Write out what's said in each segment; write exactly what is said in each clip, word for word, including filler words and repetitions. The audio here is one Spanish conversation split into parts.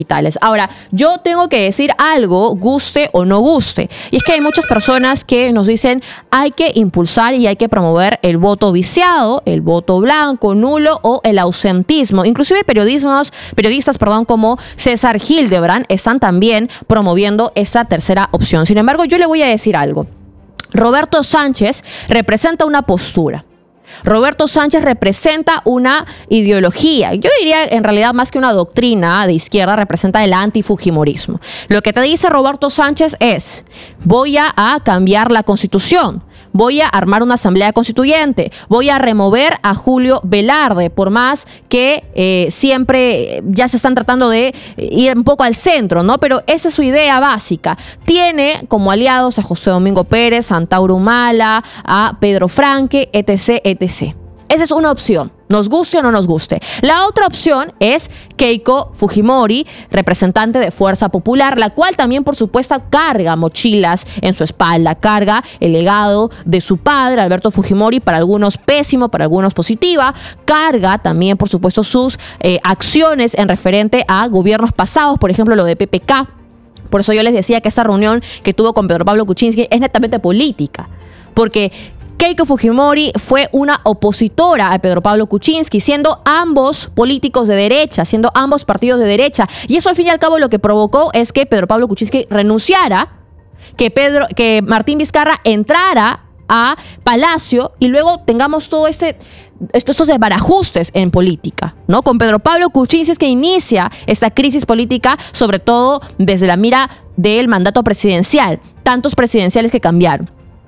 digitales. Ahora, yo tengo que decir algo, guste o no guste, y es que hay muchas personas que nos dicen hay que impulsar y hay que promover el voto viciado, el voto blanco, nulo o el ausentismo. Inclusive periodismos, periodistas perdón, como César Hildebrand están también promoviendo esta tercera opción. Sin embargo, yo le voy a decir algo. Roberto Sánchez representa una postura. Roberto Sánchez representa una ideología. Yo diría, en realidad, más que una doctrina de izquierda, representa el antifujimorismo. Lo que te dice Roberto Sánchez es: voy a, a cambiar la Constitución. Voy a armar una asamblea constituyente, voy a remover a Julio Velarde, por más que eh, siempre ya se están tratando de ir un poco al centro, ¿no? Pero esa es su idea básica. Tiene como aliados a José Domingo Pérez, a Antauro Humala, a Pedro Franque, etc, etcétera. Esa es una opción, nos guste o no nos guste. La otra opción es Keiko Fujimori, representante de Fuerza Popular, la cual también, por supuesto, carga mochilas en su espalda, carga el legado de su padre, Alberto Fujimori, para algunos pésimo, para algunos positiva, carga también, por supuesto, sus eh, acciones en referente a gobiernos pasados, por ejemplo, lo de P P K. Por eso yo les decía que esta reunión que tuvo con Pedro Pablo Kuczynski es netamente política, porque Keiko Fujimori fue una opositora a Pedro Pablo Kuczynski, siendo ambos políticos de derecha, siendo ambos partidos de derecha. Y eso, al fin y al cabo, lo que provocó es que Pedro Pablo Kuczynski renunciara, que, Pedro, que Martín Vizcarra entrara a Palacio y luego tengamos todo este, estos desbarajustes en política, ¿no? Con Pedro Pablo Kuczynski es que inicia esta crisis política, sobre todo desde la mira del mandato presidencial, tantos presidenciales que cambiaron.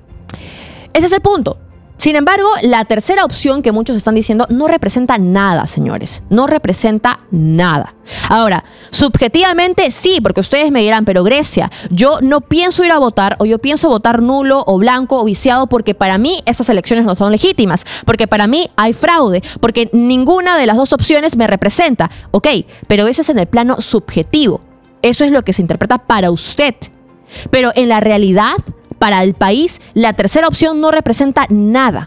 Ese es el punto. Sin embargo, la tercera opción que muchos están diciendo no representa nada, señores. No representa nada. Ahora, subjetivamente sí, porque ustedes me dirán, pero Grecia, yo no pienso ir a votar, o yo pienso votar nulo o blanco o viciado, porque para mí esas elecciones no son legítimas, porque para mí hay fraude, porque ninguna de las dos opciones me representa. Ok, pero eso es en el plano subjetivo. Eso es lo que se interpreta para usted. Pero en la realidad, para el país, la tercera opción no representa nada.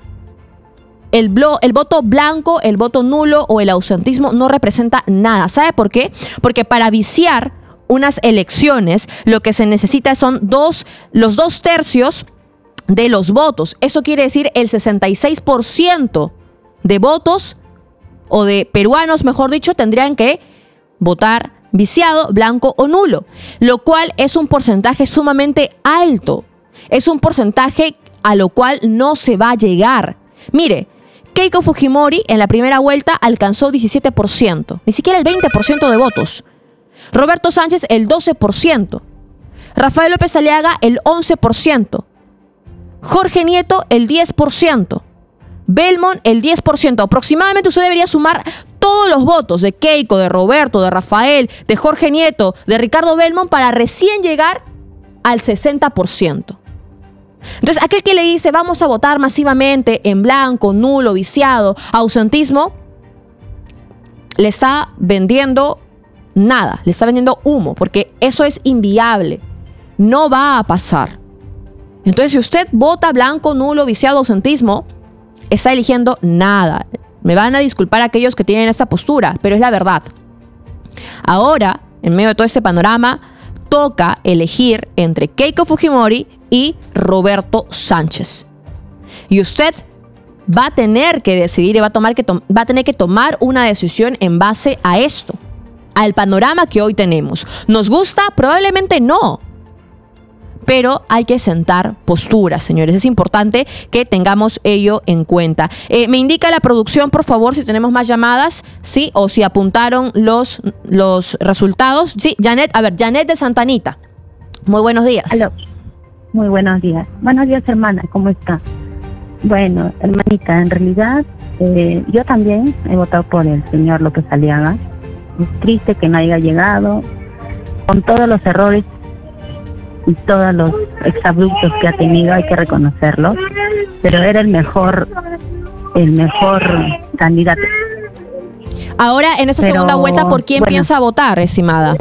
El, blo, el voto blanco, el voto nulo o el ausentismo no representa nada. ¿Sabe por qué? Porque para viciar unas elecciones lo que se necesita son dos, los dos tercios de los votos. Eso quiere decir el sesenta y seis por ciento de votos, o de peruanos, mejor dicho, tendrían que votar viciado, blanco o nulo, lo cual es un porcentaje sumamente alto. Es un porcentaje a lo cual no se va a llegar. Mire, Keiko Fujimori en la primera vuelta alcanzó diecisiete por ciento, ni siquiera el veinte por ciento de votos. Roberto Sánchez el doce por ciento. Rafael López Aliaga el once por ciento. Jorge Nieto el diez por ciento. Belmont el diez por ciento. Aproximadamente usted debería sumar todos los votos de Keiko, de Roberto, de Rafael, de Jorge Nieto, de Ricardo Belmont para recién llegar al sesenta por ciento. Entonces, aquel que le dice vamos a votar masivamente en blanco, nulo, viciado, ausentismo, le está vendiendo nada, le está vendiendo humo, porque eso es inviable, no va a pasar. Entonces, si usted vota blanco, nulo, viciado, ausentismo, está eligiendo nada. Me van a disculpar aquellos que tienen esta postura, pero es la verdad. Ahora, en medio de todo este panorama, toca elegir entre Keiko Fujimori y Roberto Sánchez. Y usted va a tener que decidir y va a, tomar que to- va a tener que tomar una decisión en base a esto, al panorama que hoy tenemos. ¿Nos gusta? Probablemente no. Pero hay que sentar posturas, señores. Es importante que tengamos ello en cuenta. Eh, me indica la producción, por favor, si tenemos más llamadas, ¿sí? O si apuntaron los, los resultados. Sí, Janet, a ver, Janet de Santa Anita. Muy buenos días. Aló. Muy buenos días. Buenos días, hermana. ¿Cómo está? Bueno, hermanita, en realidad, eh, yo también he votado por el señor López Aliaga. Es triste que no haya llegado, con todos los errores y todos los exabruptos que ha tenido, hay que reconocerlo, pero era el mejor, el mejor candidato. Ahora, en esta pero, segunda vuelta, ¿por quién bueno, piensa votar, estimada?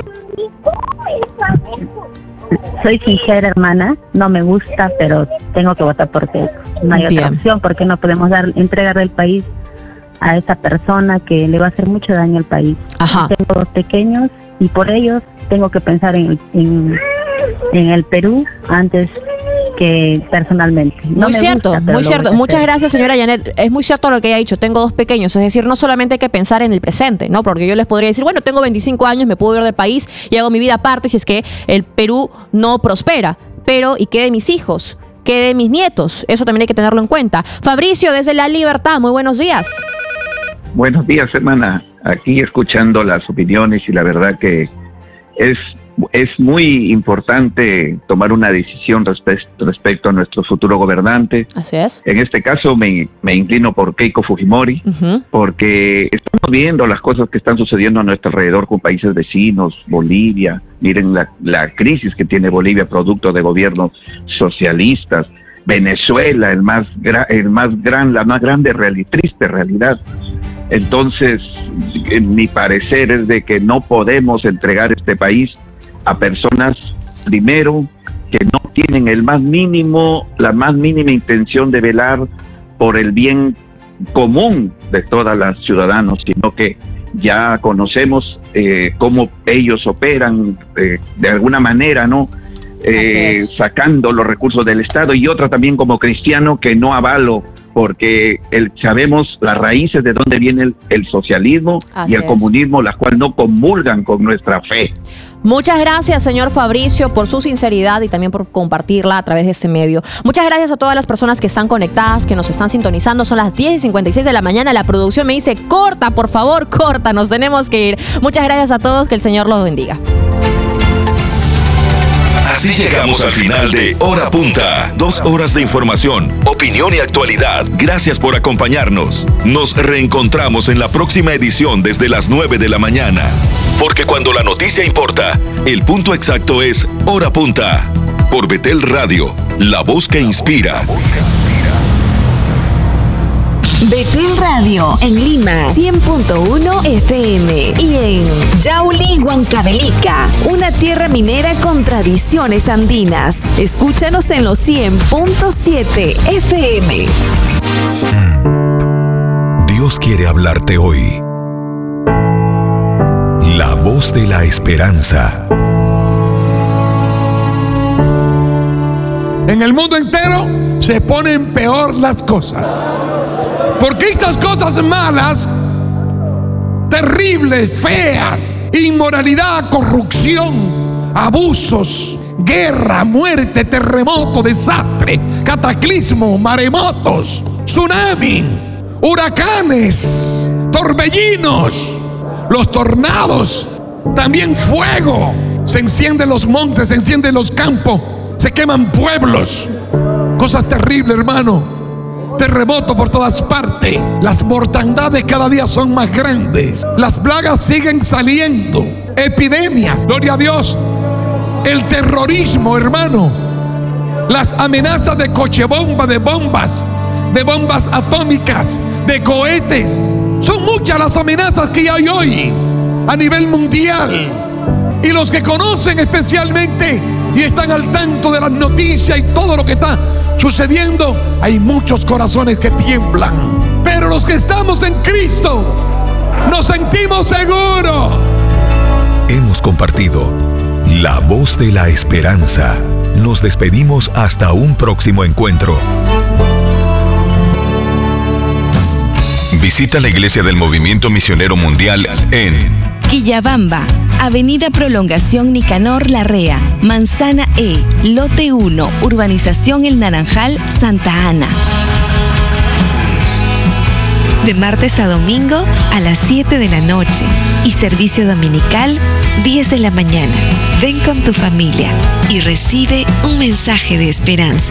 Soy sincera, hermana, no me gusta, pero tengo que votar porque no hay Bien. otra opción, porque no podemos dar entregar el país a esa persona que le va a hacer mucho daño al país. Ajá. Tengo dos pequeños y por ellos tengo que pensar en, en, en el Perú antes que personalmente. No muy cierto, gusta, muy cierto. Muchas gracias, señora Janet. Es muy cierto lo que ella ha dicho. Tengo dos pequeños. Es decir, no solamente hay que pensar en el presente, ¿no? Porque yo les podría decir, bueno, tengo veinticinco años, me puedo ir del país y hago mi vida aparte si es que el Perú no prospera. Pero, ¿y qué de mis hijos? ¿Qué de mis nietos? Eso también hay que tenerlo en cuenta. Fabricio, desde La Libertad, muy buenos días. Buenos días, hermana. Aquí escuchando las opiniones y la verdad que es... Es muy importante tomar una decisión respe- respecto a nuestro futuro gobernante. Así es. En este caso me, me inclino por Keiko Fujimori, uh-huh. porque estamos viendo las cosas que están sucediendo a nuestro alrededor con países vecinos, Bolivia. Miren la, la crisis que tiene Bolivia producto de gobiernos socialistas. Venezuela, el más, gra- el más gran, la más grande real- y triste realidad. Entonces, en mi parecer es de que no podemos entregar este país a personas, primero, que no tienen el más mínimo, la más mínima intención de velar por el bien común de todas las ciudadanos, sino que ya conocemos eh, cómo ellos operan eh, de alguna manera, ¿no? Eh, sacando los recursos del Estado, y otra también como cristiano que no avalo, porque el, sabemos las raíces de dónde viene el, el socialismo Así y el es. comunismo, las cuales no comulgan con nuestra fe. Muchas gracias, señor Fabricio, por su sinceridad y también por compartirla a través de este medio. Muchas gracias a todas las personas que están conectadas, que nos están sintonizando. Son las diez y cincuenta y seis de la mañana. La producción me dice, corta, por favor, corta, nos tenemos que ir. Muchas gracias a todos, que el Señor los bendiga. Así llegamos al final de Hora Punta. Dos horas de información, opinión y actualidad. Gracias por acompañarnos. Nos reencontramos en la próxima edición desde las nueve de la mañana. Porque cuando la noticia importa, el punto exacto es Hora Punta. Por Betel Radio, la voz que inspira. Betel Radio en Lima cien punto uno F M y en Yauli, Huancavelica, una tierra minera con tradiciones andinas. Escúchanos en los cien punto siete F M. Dios quiere hablarte hoy. La voz de la esperanza. En el mundo entero se ponen peor las cosas. Porque estas cosas malas, terribles, feas, inmoralidad, corrupción, abusos, guerra, muerte, terremoto, desastre, cataclismo, maremotos, tsunami, huracanes, torbellinos, los tornados, también fuego, se encienden los montes, se encienden los campos, se queman pueblos, cosas terribles, hermano. Terremoto por todas partes. Las mortandades cada día son más grandes. Las plagas siguen saliendo. Epidemias, gloria a Dios. El terrorismo, hermano. Las amenazas de cochebomba, de bombas, de bombas atómicas, de cohetes. Son muchas las amenazas que hay hoy a nivel mundial. Y los que conocen especialmente y están al tanto de las noticias y todo lo que está sucediendo, hay muchos corazones que tiemblan. Pero los que estamos en Cristo nos sentimos seguros. Hemos compartido la voz de la esperanza. Nos despedimos hasta un próximo encuentro. Visita la Iglesia del Movimiento Misionero Mundial en Quillabamba, Avenida Prolongación Nicanor Larrea, Manzana E, Lote uno, Urbanización El Naranjal, Santa Ana. De martes a domingo a las siete de la noche y servicio dominical diez de la mañana. Ven con tu familia y recibe un mensaje de esperanza.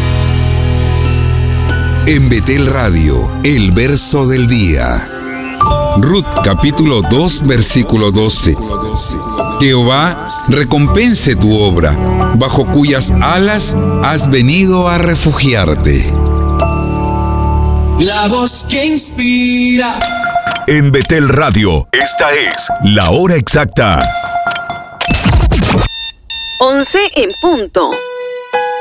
En Betel Radio, el verso del día. Ruth capítulo dos versículo doce. Jehová recompense tu obra, bajo cuyas alas has venido a refugiarte. La voz que inspira. En Betel Radio, esta es la hora exacta. once en punto.